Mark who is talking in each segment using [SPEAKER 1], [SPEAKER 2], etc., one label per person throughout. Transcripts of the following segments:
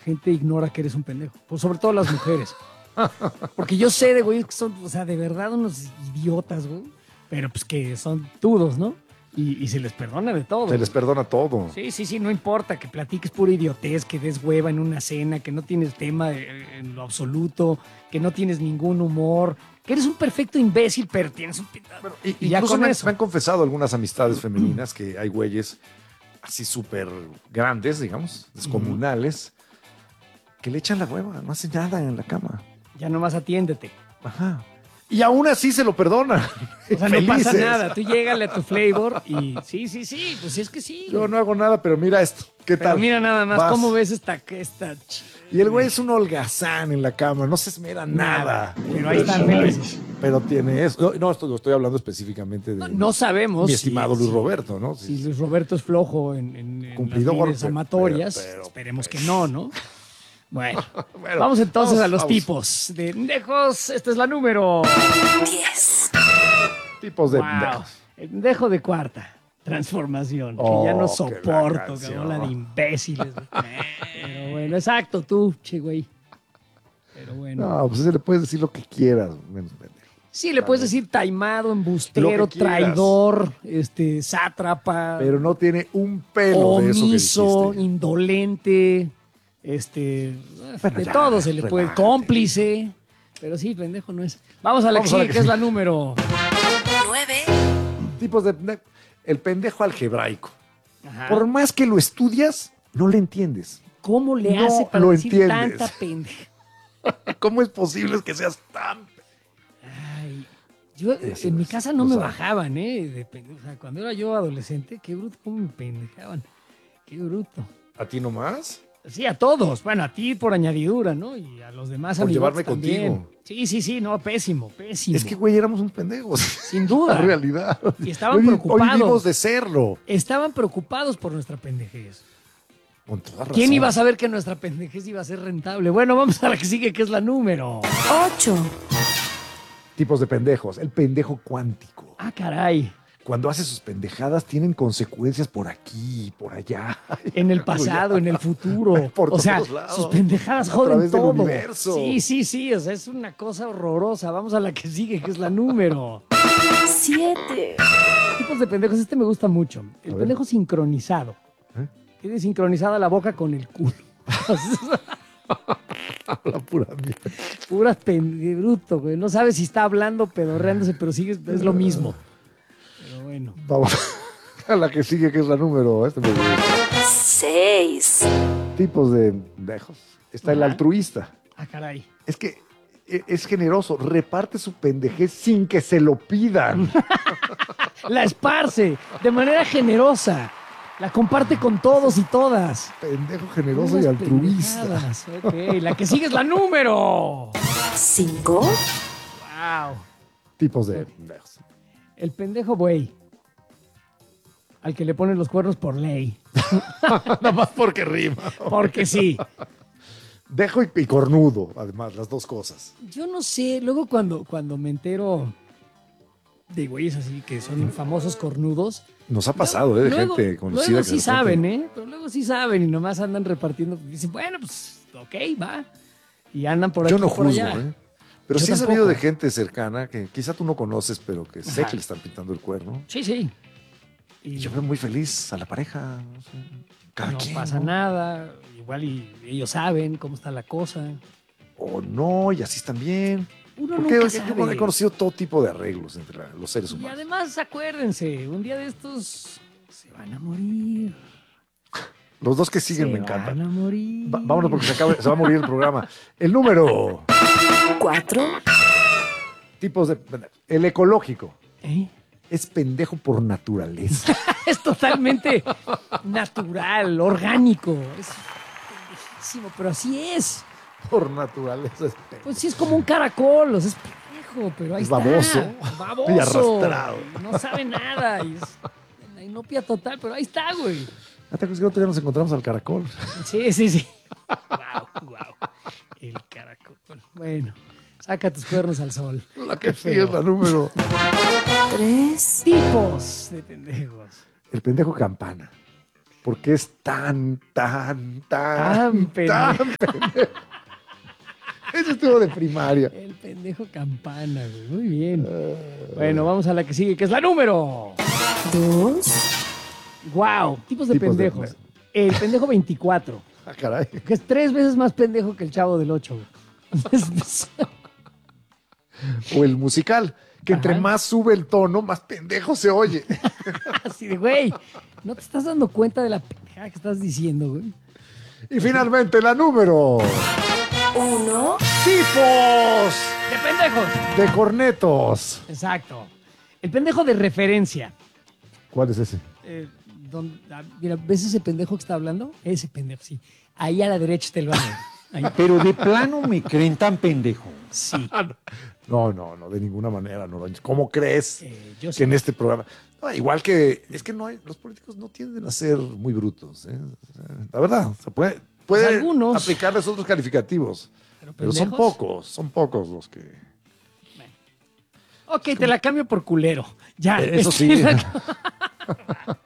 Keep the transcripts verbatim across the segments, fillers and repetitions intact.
[SPEAKER 1] gente ignora que eres un pendejo. Pues sobre todo las mujeres. Porque yo sé de güeyes que son, o sea, de verdad unos idiotas, güey. Pero pues que son tudos, ¿no? Y, y se les perdona de todo.
[SPEAKER 2] Se les perdona todo.
[SPEAKER 1] Sí, sí, sí, no importa que platiques pura idiotez, que des hueva en una cena, que no tienes tema de- en lo absoluto, que no tienes ningún humor, que eres un perfecto imbécil, pero tienes un...
[SPEAKER 2] Bueno, y-
[SPEAKER 1] Y ya
[SPEAKER 2] incluso
[SPEAKER 1] con
[SPEAKER 2] me, han-
[SPEAKER 1] eso.
[SPEAKER 2] me han confesado algunas amistades femeninas que hay güeyes así súper grandes, digamos, descomunales, que le echan la hueva, no hacen nada en la cama.
[SPEAKER 1] Ya nomás atiéndete.
[SPEAKER 2] Ajá. Y aún así se lo perdonan.
[SPEAKER 1] O sea, no
[SPEAKER 2] Felices.
[SPEAKER 1] pasa nada. Tú llégale a tu flavor y sí, sí, sí, pues es que sí.
[SPEAKER 2] Yo no hago nada, pero mira esto. ¿Qué
[SPEAKER 1] Pero
[SPEAKER 2] tal?
[SPEAKER 1] mira nada más,
[SPEAKER 2] Vas.
[SPEAKER 1] ¿cómo ves esta, esta ch-
[SPEAKER 2] Y el güey es un holgazán en la cama, no se esmera nada.
[SPEAKER 1] Pero ahí están felices.
[SPEAKER 2] Pero tiene eso. No, no, esto lo estoy hablando específicamente de
[SPEAKER 1] No, no sabemos
[SPEAKER 2] mi
[SPEAKER 1] si-
[SPEAKER 2] estimado Luis
[SPEAKER 1] si-
[SPEAKER 2] Roberto, ¿no?
[SPEAKER 1] Si Luis Roberto es flojo en, en, en
[SPEAKER 2] Cumplidor,
[SPEAKER 1] las lides
[SPEAKER 2] pero-
[SPEAKER 1] amatorias,
[SPEAKER 2] pero- pero-
[SPEAKER 1] esperemos que no, ¿no? Bueno,
[SPEAKER 2] Bueno,
[SPEAKER 1] vamos entonces
[SPEAKER 2] vamos,
[SPEAKER 1] a los
[SPEAKER 2] vamos.
[SPEAKER 1] tipos de pendejos. Esta es la número
[SPEAKER 3] diez.
[SPEAKER 2] Tipos de
[SPEAKER 1] wow.
[SPEAKER 2] pendejos.
[SPEAKER 1] El pendejo de cuarta transformación,
[SPEAKER 2] Oh,
[SPEAKER 1] que ya no
[SPEAKER 2] qué
[SPEAKER 1] soporto,
[SPEAKER 2] la canción.
[SPEAKER 1] cabrón, la de imbéciles. Pero bueno, exacto, tú, che, güey. Pero bueno.
[SPEAKER 2] No, pues se le puedes decir lo que quieras, menos pendejo.
[SPEAKER 1] Sí, le puedes decir taimado,
[SPEAKER 2] Lo
[SPEAKER 1] embustero,
[SPEAKER 2] que quieras.
[SPEAKER 1] traidor, este, sátrapa,
[SPEAKER 2] Pero no tiene un pelo de eso que
[SPEAKER 1] omiso,
[SPEAKER 2] dijiste.
[SPEAKER 1] indolente, este,
[SPEAKER 2] Bueno,
[SPEAKER 1] de
[SPEAKER 2] ya,
[SPEAKER 1] todo se le puede,
[SPEAKER 2] relájate.
[SPEAKER 1] cómplice, pero sí, pendejo no es. Vamos a la
[SPEAKER 2] Vamos
[SPEAKER 1] que
[SPEAKER 2] a la
[SPEAKER 1] sigue,
[SPEAKER 2] que
[SPEAKER 1] que es
[SPEAKER 2] sigue.
[SPEAKER 1] la número.
[SPEAKER 3] nueve.
[SPEAKER 2] Tipos de pendejo. El pendejo algebraico.
[SPEAKER 1] Ajá.
[SPEAKER 2] Por más que lo estudias, no le entiendes.
[SPEAKER 1] ¿Cómo le
[SPEAKER 2] no
[SPEAKER 1] hace para
[SPEAKER 2] lo
[SPEAKER 1] decir
[SPEAKER 2] entiendes.
[SPEAKER 1] tanta pendeja?
[SPEAKER 2] ¿Cómo es posible que seas tan...
[SPEAKER 1] Ay, yo
[SPEAKER 2] Eso
[SPEAKER 1] en mi
[SPEAKER 2] es,
[SPEAKER 1] casa no
[SPEAKER 2] lo
[SPEAKER 1] me
[SPEAKER 2] sabe.
[SPEAKER 1] bajaban, ¿eh? De pende- o sea, cuando era yo adolescente, qué bruto, cómo me pendejaban. Qué bruto.
[SPEAKER 2] ¿A ti nomás?
[SPEAKER 1] Sí, a todos. Bueno, a ti por añadidura, ¿no? Y a los demás
[SPEAKER 2] Por
[SPEAKER 1] amigos
[SPEAKER 2] llevarme
[SPEAKER 1] también.
[SPEAKER 2] contigo.
[SPEAKER 1] Sí, sí, sí, no, pésimo, pésimo.
[SPEAKER 2] Es que, güey, éramos unos pendejos.
[SPEAKER 1] Sin duda.
[SPEAKER 2] La realidad.
[SPEAKER 1] Y estaban
[SPEAKER 2] Hoy-
[SPEAKER 1] preocupados.
[SPEAKER 2] Hoy vimos de serlo.
[SPEAKER 1] Estaban preocupados por nuestra pendejez.
[SPEAKER 2] Con toda razón.
[SPEAKER 1] ¿Quién iba a saber que nuestra pendejez iba a ser rentable? Bueno, vamos a la que sigue, que es la número.
[SPEAKER 3] ocho.
[SPEAKER 2] Tipos de pendejos. El pendejo cuántico.
[SPEAKER 1] Ah, caray.
[SPEAKER 2] Cuando hace sus pendejadas tienen consecuencias por aquí, por allá.
[SPEAKER 1] En el pasado, en el futuro.
[SPEAKER 2] Por
[SPEAKER 1] o sea,
[SPEAKER 2] todos lados.
[SPEAKER 1] sus pendejadas
[SPEAKER 2] A
[SPEAKER 1] joden
[SPEAKER 2] través del
[SPEAKER 1] todo.
[SPEAKER 2] universo.
[SPEAKER 1] Sí, sí, sí. O sea, es una cosa horrorosa. Vamos a la que sigue, que es la número.
[SPEAKER 3] siete.
[SPEAKER 1] Tipos de pendejos, este me gusta mucho. El
[SPEAKER 2] A ver.
[SPEAKER 1] pendejo sincronizado.
[SPEAKER 2] ¿Eh?
[SPEAKER 1] Tiene sincronizada la boca con el culo.
[SPEAKER 2] La pura mierda.
[SPEAKER 1] Puras pende bruto, güey. No sabes si está hablando, pedorreándose, pero sigue, es lo mismo. Pero bueno.
[SPEAKER 2] Vamos a la que sigue, que es la número. Este me gusta.
[SPEAKER 3] seis.
[SPEAKER 2] Tipos de pendejos. Está el
[SPEAKER 1] Ajá.
[SPEAKER 2] altruista.
[SPEAKER 1] Ah, caray.
[SPEAKER 2] Es que e- es generoso, reparte su pendejez sin que se lo pidan.
[SPEAKER 1] La esparce de manera generosa. La comparte con todos y todas.
[SPEAKER 2] Pendejo generoso
[SPEAKER 1] Unas
[SPEAKER 2] y altruista.
[SPEAKER 1] pendejadas. Ok, la que sigue es la número.
[SPEAKER 3] cinco.
[SPEAKER 1] Wow.
[SPEAKER 2] Tipos de pendejos.
[SPEAKER 1] El pendejo güey. Al que le ponen los cuernos por ley.
[SPEAKER 2] Nada más porque rima.
[SPEAKER 1] Porque sí.
[SPEAKER 2] Dejo y, y cornudo, además, las dos cosas.
[SPEAKER 1] Yo no sé, luego cuando, cuando me entero de güeyes así que son famosos cornudos.
[SPEAKER 2] Nos ha pasado, ¿eh? De
[SPEAKER 1] luego,
[SPEAKER 2] gente conocida.
[SPEAKER 1] Luego
[SPEAKER 2] que
[SPEAKER 1] sí
[SPEAKER 2] de repente-
[SPEAKER 1] saben, ¿eh? Pero luego sí saben y nomás andan repartiendo. Dicen, bueno, pues, ok, va. Y andan por aquí
[SPEAKER 2] Yo no
[SPEAKER 1] por
[SPEAKER 2] juzgo,
[SPEAKER 1] allá.
[SPEAKER 2] ¿eh? Pero
[SPEAKER 1] Yo
[SPEAKER 2] sí he
[SPEAKER 1] tampoco.
[SPEAKER 2] sabido de gente cercana que quizá tú no conoces, pero que sé
[SPEAKER 1] Ajá.
[SPEAKER 2] que le están pintando el cuerno.
[SPEAKER 1] Sí, sí. Y
[SPEAKER 2] Y yo veo muy feliz a la pareja. No sé, cada
[SPEAKER 1] no
[SPEAKER 2] quien,
[SPEAKER 1] pasa
[SPEAKER 2] ¿no?
[SPEAKER 1] nada. Igual y ellos saben cómo está la cosa.
[SPEAKER 2] O no, y así están bien.
[SPEAKER 1] Uno
[SPEAKER 2] Porque
[SPEAKER 1] nunca
[SPEAKER 2] yo
[SPEAKER 1] sabe.
[SPEAKER 2] he conocido todo tipo de arreglos entre la- los seres
[SPEAKER 1] Y
[SPEAKER 2] humanos.
[SPEAKER 1] además, acuérdense, un día de estos se van a morir.
[SPEAKER 2] Los dos que siguen
[SPEAKER 1] se
[SPEAKER 2] me encantan.
[SPEAKER 1] van a morir.
[SPEAKER 2] Va- vámonos porque se, acaba- se va a morir el programa. El número.
[SPEAKER 3] cuatro.
[SPEAKER 2] Tipos de. El ecológico.
[SPEAKER 1] ¿Eh?
[SPEAKER 2] Es pendejo por naturaleza.
[SPEAKER 1] Es totalmente natural, orgánico. Es pendejísimo, pero así es.
[SPEAKER 2] por naturaleza es pendejo.
[SPEAKER 1] Pues sí, es como un caracol, o sea, es pendejo, pero ahí
[SPEAKER 2] Es
[SPEAKER 1] está.
[SPEAKER 2] baboso.
[SPEAKER 1] Baboso.
[SPEAKER 2] Y arrastrado.
[SPEAKER 1] Y no sabe nada. Y es la inopia total, pero ahí está, güey.
[SPEAKER 2] ¿No te acuerdas que otro día nos encontramos al caracol?
[SPEAKER 1] Sí, sí, sí. Wow, wow. El caracol. Bueno, saca tus cuernos al sol.
[SPEAKER 2] La
[SPEAKER 1] Qué
[SPEAKER 2] que sí
[SPEAKER 1] feo.
[SPEAKER 2] es la número.
[SPEAKER 3] tres.
[SPEAKER 1] Tipos de pendejos.
[SPEAKER 2] El pendejo campana. ¿Por qué es tan, tan, tan,
[SPEAKER 1] Tan pendejo.
[SPEAKER 2] tan pendejo? Ese estuvo de primaria.
[SPEAKER 1] El pendejo campana, güey. Muy bien. Bueno, vamos a la que sigue, que es la número.
[SPEAKER 3] Dos.
[SPEAKER 1] Wow, tipos de
[SPEAKER 2] Tipos de
[SPEAKER 1] pendejos. El pendejo veinticuatro,
[SPEAKER 2] Ah, caray.
[SPEAKER 1] que es tres veces más pendejo que el Chavo del ocho, güey.
[SPEAKER 2] O el musical, que entre
[SPEAKER 1] Ajá.
[SPEAKER 2] más sube el tono, más pendejo se oye.
[SPEAKER 1] Así de, güey, ¿no te estás dando cuenta de la pendejada que estás diciendo, güey?
[SPEAKER 2] Y finalmente la número.
[SPEAKER 3] Uno.
[SPEAKER 2] Tipos
[SPEAKER 1] De pendejos.
[SPEAKER 2] de cornetos.
[SPEAKER 1] Exacto. El pendejo de referencia.
[SPEAKER 2] ¿Cuál es ese?
[SPEAKER 1] Eh, don- ah, mira, ¿ves ese pendejo que está hablando? Ese pendejo, sí. Ahí a la derecha te lo hago. Ahí.
[SPEAKER 4] Pero de plano me creen tan pendejo.
[SPEAKER 1] Sí.
[SPEAKER 2] No, no, no, de ninguna manera. No. ¿Cómo crees
[SPEAKER 1] Eh, yo
[SPEAKER 2] que
[SPEAKER 1] sí.
[SPEAKER 2] en este programa? No, igual que, es que no hay, los políticos no tienden a ser muy brutos. ¿eh? O sea, la verdad, se puede, puede
[SPEAKER 1] Pues algunos.
[SPEAKER 2] aplicarles otros calificativos.
[SPEAKER 1] Pero,
[SPEAKER 2] Pero son
[SPEAKER 1] pendejos.
[SPEAKER 2] pocos, son pocos los que...
[SPEAKER 1] Ok, te la cambio por culero. Ya.
[SPEAKER 2] Eh, Eso
[SPEAKER 1] este,
[SPEAKER 2] sí.
[SPEAKER 1] la-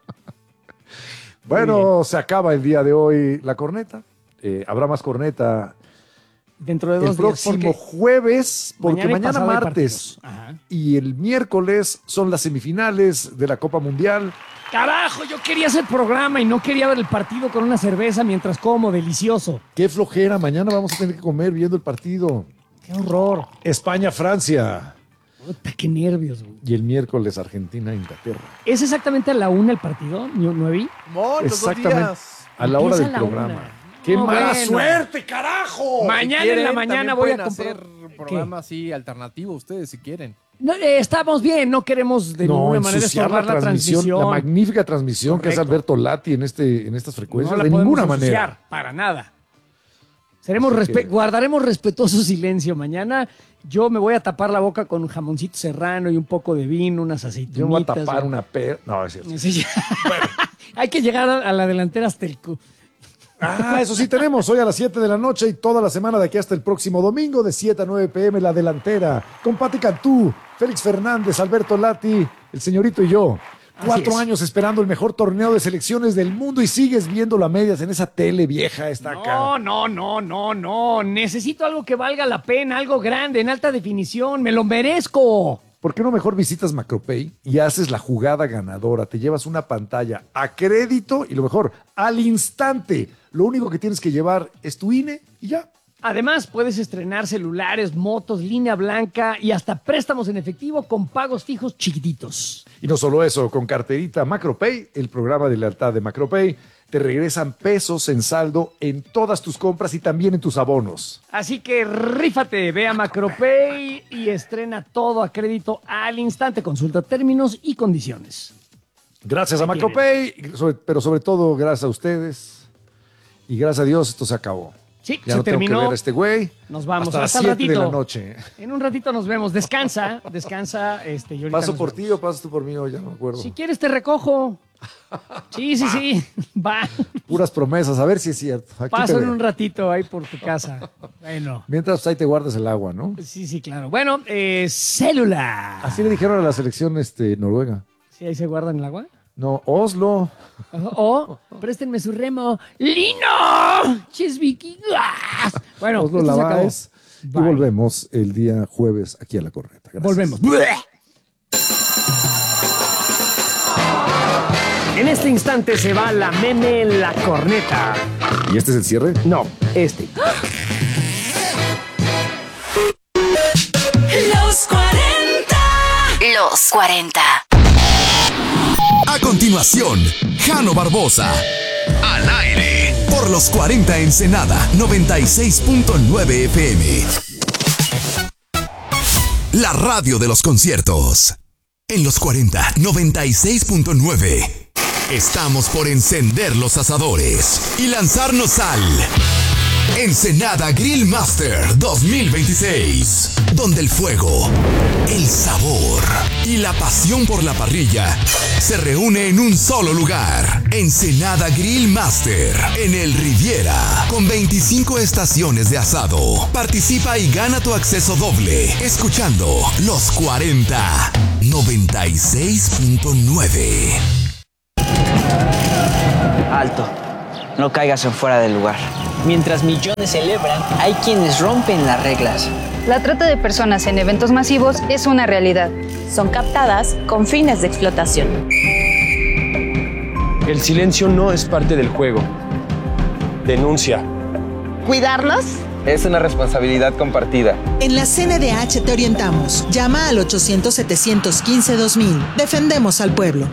[SPEAKER 2] Bueno, se acaba el día de hoy la corneta. Eh, habrá más corneta
[SPEAKER 1] Dentro de
[SPEAKER 2] el
[SPEAKER 1] dos días.
[SPEAKER 2] próximo
[SPEAKER 1] porque
[SPEAKER 2] jueves, porque
[SPEAKER 1] y
[SPEAKER 2] mañana,
[SPEAKER 1] pasado hay
[SPEAKER 2] martes
[SPEAKER 1] partidos. Ajá.
[SPEAKER 2] y el miércoles son las semifinales de la Copa Mundial.
[SPEAKER 1] Carajo, yo quería hacer programa y no quería ver el partido con una cerveza mientras como, delicioso.
[SPEAKER 2] Qué flojera, mañana vamos a tener que comer viendo el partido.
[SPEAKER 1] Qué horror.
[SPEAKER 2] España-Francia
[SPEAKER 1] Puta, qué nervios, güey.
[SPEAKER 2] y el miércoles Argentina-Inglaterra.
[SPEAKER 1] ¿Es exactamente a la una el partido? ¿No, no vi?
[SPEAKER 5] Mon, los dos
[SPEAKER 2] Exactamente
[SPEAKER 5] días.
[SPEAKER 2] a la hora
[SPEAKER 1] Empieza
[SPEAKER 2] del
[SPEAKER 1] a la
[SPEAKER 2] programa.
[SPEAKER 1] una.
[SPEAKER 2] ¡Qué
[SPEAKER 1] No,
[SPEAKER 2] mala
[SPEAKER 1] bueno.
[SPEAKER 2] suerte, carajo!
[SPEAKER 1] Mañana
[SPEAKER 5] Si
[SPEAKER 1] en la
[SPEAKER 5] quieren,
[SPEAKER 1] mañana
[SPEAKER 5] también
[SPEAKER 1] voy a
[SPEAKER 5] pueden
[SPEAKER 1] comprar.
[SPEAKER 5] hacer programa así alternativo ustedes si quieren.
[SPEAKER 1] No, eh, estamos bien, no queremos de
[SPEAKER 2] No,
[SPEAKER 1] ninguna manera
[SPEAKER 2] ensuciar
[SPEAKER 1] estorbar
[SPEAKER 2] la
[SPEAKER 1] la
[SPEAKER 2] transmisión,
[SPEAKER 1] transmisión.
[SPEAKER 2] la magnífica transmisión que es
[SPEAKER 1] Correcto.
[SPEAKER 2] Alberto Lati en, este, en estas frecuencias,
[SPEAKER 1] no la
[SPEAKER 2] de
[SPEAKER 1] podemos
[SPEAKER 2] ninguna
[SPEAKER 1] ensuciar,
[SPEAKER 2] manera.
[SPEAKER 1] para nada. Seremos
[SPEAKER 2] Así
[SPEAKER 1] respe-
[SPEAKER 2] que-
[SPEAKER 1] Guardaremos respetuoso silencio mañana. Yo me voy a tapar la boca con un jamoncito serrano y un poco de vino, unas aceitunitas.
[SPEAKER 2] Yo me voy a tapar
[SPEAKER 1] güey.
[SPEAKER 2] una per... No, es cierto.
[SPEAKER 1] Sí, ya. Hay que llegar a, a la delantera hasta el cu.
[SPEAKER 2] Ah, eso sí tenemos, hoy a las siete de la noche y toda la semana de aquí hasta el próximo domingo de siete a nueve pm La Delantera, con Pati Cantú, Félix Fernández, Alberto Lati, el señorito y yo.
[SPEAKER 1] Así
[SPEAKER 2] Cuatro
[SPEAKER 1] es.
[SPEAKER 2] años esperando el mejor torneo de selecciones del mundo y sigues viéndolo a medias en esa tele vieja, está
[SPEAKER 1] No,
[SPEAKER 2] acá.
[SPEAKER 1] no, no, no, no. Necesito algo que valga la pena, algo grande, en alta definición. Me lo merezco.
[SPEAKER 2] ¿Por qué no mejor visitas Macropay y haces la jugada ganadora? Te llevas una pantalla a crédito y lo mejor, al instante. Lo único que tienes que llevar es tu I N E y ya.
[SPEAKER 1] Además, puedes estrenar celulares, motos, línea blanca y hasta préstamos en efectivo con pagos fijos chiquititos.
[SPEAKER 2] Y no solo eso, con carterita Macropay, el programa de lealtad de Macropay, te regresan pesos en saldo en todas tus compras y también en tus abonos.
[SPEAKER 1] Así que rífate, ve a Macropay y estrena todo a crédito al instante. Consulta términos y condiciones.
[SPEAKER 2] Gracias a
[SPEAKER 1] ¿Qué
[SPEAKER 2] Macropay, sobre- pero sobre todo gracias a ustedes. Y gracias a Dios esto se acabó.
[SPEAKER 1] Sí,
[SPEAKER 2] Ya
[SPEAKER 1] se
[SPEAKER 2] no tengo que
[SPEAKER 1] terminó.
[SPEAKER 2] ver a este güey.
[SPEAKER 1] Nos vamos.
[SPEAKER 2] Hasta las
[SPEAKER 1] Hasta el
[SPEAKER 2] siete de la
[SPEAKER 1] ratito.
[SPEAKER 2] noche.
[SPEAKER 1] En un ratito nos vemos. Descansa, descansa. Este, y ahorita
[SPEAKER 2] ¿Paso
[SPEAKER 1] nos
[SPEAKER 2] por
[SPEAKER 1] vemos.
[SPEAKER 2] ti o pasas tú por mí? O ya no me acuerdo.
[SPEAKER 1] Si quieres te recojo. Sí, sí, sí. Va.
[SPEAKER 2] Puras promesas, a ver si es cierto. Aquí
[SPEAKER 1] Paso
[SPEAKER 2] te
[SPEAKER 1] en
[SPEAKER 2] veo.
[SPEAKER 1] un ratito ahí por tu casa. Bueno.
[SPEAKER 2] Mientras pues, ahí te guardas el agua, ¿no?
[SPEAKER 1] Sí, sí, claro. Bueno, eh, célula.
[SPEAKER 2] Así le dijeron a la selección este, noruega.
[SPEAKER 1] ¿Sí ahí se guardan el agua?
[SPEAKER 2] No, Oslo.
[SPEAKER 1] O, préstenme su remo. ¡Lino! ¡Chisviqui! ¡Ah! Bueno,
[SPEAKER 2] Oslo
[SPEAKER 1] esto se acabó.
[SPEAKER 2] Lavaes. Y
[SPEAKER 1] Bye.
[SPEAKER 2] volvemos el día jueves aquí a La Corneta. Gracias.
[SPEAKER 1] Volvemos. En este instante se va la meme la corneta.
[SPEAKER 2] ¿Y este es el cierre?
[SPEAKER 1] No, este.
[SPEAKER 3] Los cuarenta. Los cuarenta.
[SPEAKER 6] A continuación, Jano Barbosa. Al aire. Por los cuarenta Ensenada, noventa y seis punto nueve F M. La radio de los conciertos. En los cuarenta, noventa y seis punto nueve. Estamos por encender los asadores y lanzarnos al Ensenada Grill Master dos mil veintiséis, donde el fuego, el sabor y la pasión por la parrilla se reúne en un solo lugar. Ensenada Grill Master en el Riviera, con veinticinco estaciones de asado. Participa y gana tu acceso doble escuchando Los cuarenta, noventa y seis punto nueve.
[SPEAKER 7] Alto. No caigas en fuera del lugar. Mientras millones celebran, hay quienes rompen las reglas.
[SPEAKER 8] La trata de personas en eventos masivos es una realidad.
[SPEAKER 9] Son captadas con fines de explotación.
[SPEAKER 10] El silencio no es parte del juego. Denuncia.
[SPEAKER 11] ¿Cuidarlos?
[SPEAKER 12] Es una responsabilidad compartida.
[SPEAKER 11] En la C N D H te orientamos. Llama al ochocientos, setecientos quince, dos mil. Defendemos al pueblo.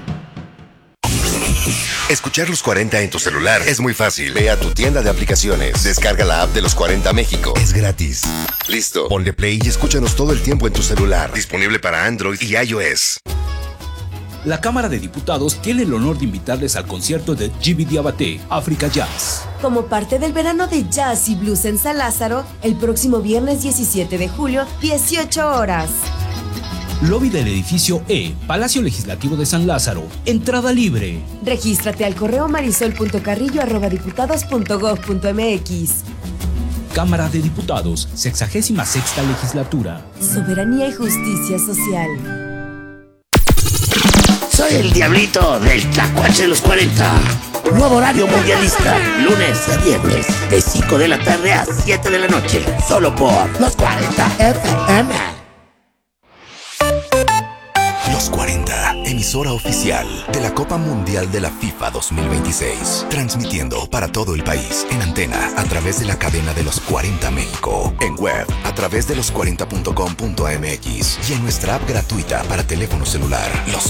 [SPEAKER 13] Escuchar Los cuarenta en tu celular es muy fácil. Ve a tu tienda de aplicaciones. Descarga la app de Los cuarenta México. Es gratis. Listo. Ponle play y escúchanos todo el tiempo en tu celular. Disponible para Android y iOS.
[SPEAKER 14] La Cámara de Diputados tiene el honor de invitarles al concierto de G B Diabaté, África Jazz.
[SPEAKER 15] Como parte del verano de jazz y blues en San Lázaro, el próximo viernes diecisiete de julio, dieciocho horas.
[SPEAKER 14] Lobby del edificio E, Palacio Legislativo de San Lázaro. Entrada libre.
[SPEAKER 15] Regístrate al correo marisol punto carrillo arroba diputados punto gob punto mx.
[SPEAKER 14] Cámara de Diputados, sexagésima sexta legislatura.
[SPEAKER 15] Soberanía y justicia social.
[SPEAKER 16] Soy el diablito del Tlacuache de los cuarenta. Nuevo horario mundialista, lunes a viernes, de cinco de la tarde a siete de la noche. Solo por Los cuarenta F M.
[SPEAKER 6] Los cuarenta, emisora oficial de la Copa Mundial de la FIFA dos mil veintiséis. Transmitiendo para todo el país en antena a través de la cadena de Los cuarenta México. En web a través de los cuarenta punto com punto mx y en nuestra app gratuita para teléfono celular. Los